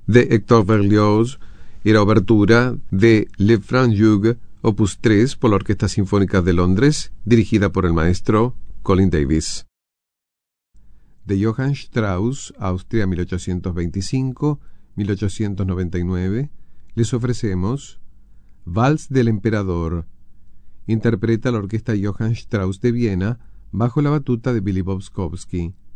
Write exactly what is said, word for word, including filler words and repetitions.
de Hector Berlioz y la obertura de Le Franc Juge, opus tres, por la Orquesta Sinfónica de Londres, dirigida por el maestro Colin Davis. De Johann Strauss, Austria, mil ochocientos veinticinco a mil ochocientos noventa y nueve, les ofrecemos Vals del Emperador. Interpreta la Orquesta Johann Strauss de Viena bajo la batuta de Billy Bobskowski.